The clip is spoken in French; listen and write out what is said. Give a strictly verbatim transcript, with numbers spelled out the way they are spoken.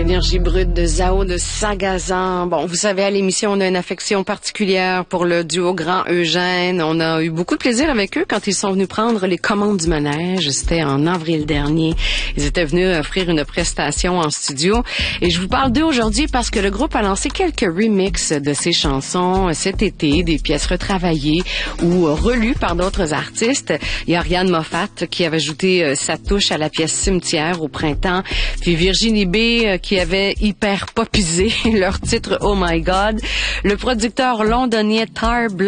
Énergie brute de Zao de Sagazan. Bon, vous savez, à l'émission, on a une affection particulière pour le duo Grand Eugène. On a eu beaucoup de plaisir avec eux quand ils sont venus prendre les commandes du manège. C'était en avril dernier. Ils étaient venus offrir une prestation en studio. Et je vous parle d'eux aujourd'hui parce que le groupe a lancé quelques remixes de ces chansons cet été, des pièces retravaillées ou relues par d'autres artistes. Il y a Ariane Moffat qui avait ajouté sa touche à la pièce Cimetière au printemps. Puis Virginie B qui avait hyper popisé leur titre Oh My God. Le producteur londonien Tar Blanc